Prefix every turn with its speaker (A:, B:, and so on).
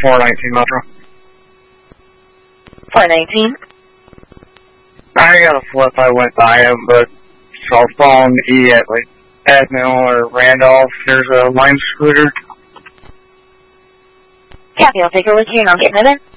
A: 419 Metro.
B: 419?
A: I got a flip. I went by him, but southbound E at like Admiral or Randolph. There's a line scooter.
B: Copy, I'll take a look here and I'll get in it.